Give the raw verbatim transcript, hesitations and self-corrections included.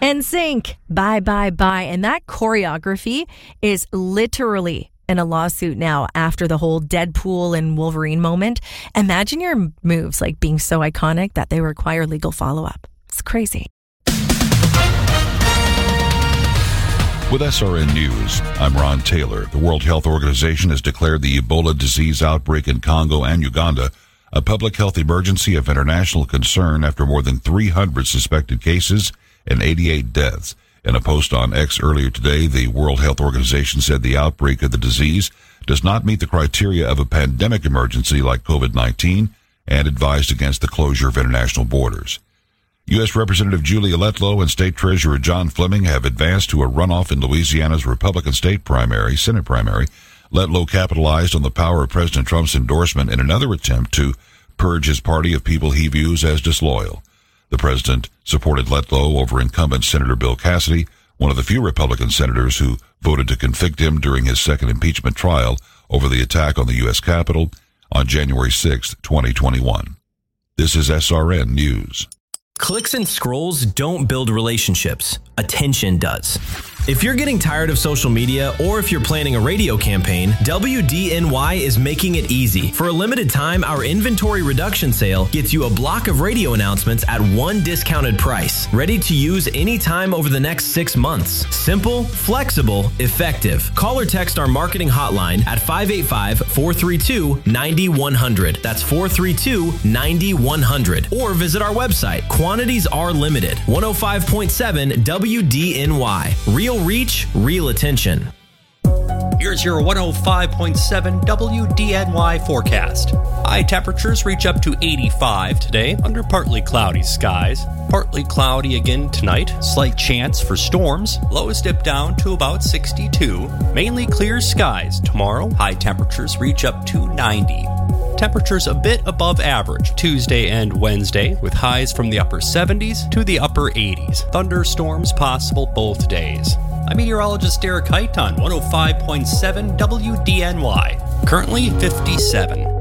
N Sync, bye, bye, bye. And that choreography is literally in a lawsuit now after the whole Deadpool and Wolverine moment. Imagine your moves like being so iconic that they require legal follow-up. It's crazy. With S R N News, I'm Ron Taylor. The World Health Organization has declared the Ebola disease outbreak in Congo and Uganda a public health emergency of international concern after more than three hundred suspected cases and eighty-eight deaths. In a post on X earlier today, the World Health Organization said the outbreak of the disease does not meet the criteria of a pandemic emergency like COVID nineteen and advised against the closure of international borders. U S. Representative Julia Letlow and State Treasurer John Fleming have advanced to a runoff in Louisiana's Republican state primary, Senate primary. Letlow capitalized on the power of President Trump's endorsement in another attempt to purge his party of people he views as disloyal. The president supported Letlow over incumbent Senator Bill Cassidy, one of the few Republican senators who voted to convict him during his second impeachment trial over the attack on the U S. Capitol on January sixth, twenty twenty-one. This is S R N News. Clicks and scrolls don't build relationships. Attention does. If you're getting tired of social media or if you're planning a radio campaign, W D N Y is making it easy. For a limited time, our inventory reduction sale gets you a block of radio announcements at one discounted price. Ready to use anytime over the next six months. Simple, flexible, effective. Call or text our marketing hotline at five eight five, four three two, nine one zero zero. That's four three two, nine one zero zero. Or visit our website. Quantities are limited. one oh five point seven W D N Y. Real reach, real attention. Here's your one oh five point seven W D N Y forecast. High temperatures reach up to eighty-five today under partly cloudy skies. Partly cloudy again tonight. Slight chance for storms. Lows dip down to about sixty-two. Mainly clear skies tomorrow. High temperatures reach up to ninety. Temperatures a bit above average Tuesday and Wednesday, with highs from the upper seventies to the upper eighties. Thunderstorms possible both days. I'm meteorologist Derek Height on one oh five point seven W D N Y. Currently fifty-seven.